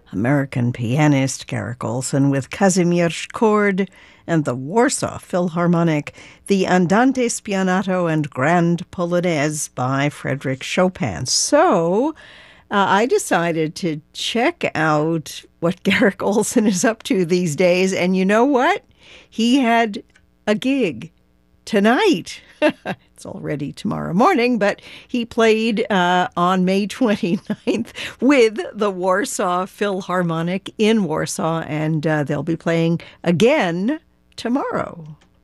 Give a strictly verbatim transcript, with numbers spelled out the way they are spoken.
American pianist Garrick Olson with Kazimierz Chord and the Warsaw Philharmonic, the Andante Spianato and Grand Polonaise by Frédéric Chopin. So uh, I decided to check out what Garrick Olson is up to these days, and you know what? He had a gig tonight. It's already tomorrow morning, but he played uh, on May twenty-ninth with the Warsaw Philharmonic in Warsaw, and uh, they'll be playing again tomorrow.